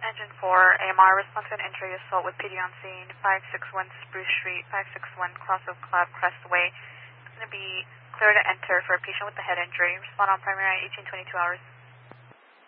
Engine 4, AMR, response to an injury assault with PD on scene, 561 Spruce Street, 561 Cross of Cloud Crest Way. It's going to be clear to enter for a patient with a head injury. Respond on primary 1822 hours.